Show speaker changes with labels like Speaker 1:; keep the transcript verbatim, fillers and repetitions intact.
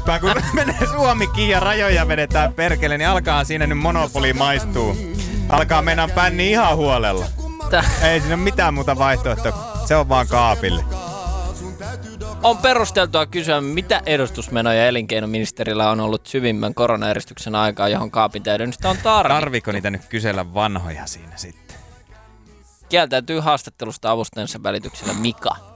Speaker 1: toisinpäin. Kun menee Suomikin ja rajoja vedetään perkele, niin alkaa siinä nyt monopoli maistuu. Alkaa mennä pänni ihan huolella. Täh. Ei siinä ole mitään muuta vaihtoehtoa. Se on vaan kaapille.
Speaker 2: On perusteltua kysyä, mitä edustusmenoja elinkeinoministerillä on ollut syvimmän koronaeristyksen aikaa, johon kaapin täydennystä on tarvittu.
Speaker 1: Tarviiko niitä nyt kysellä vanhoja siinä sitten?
Speaker 2: Kieltäytyy haastattelusta avustajansa välityksellä Mika.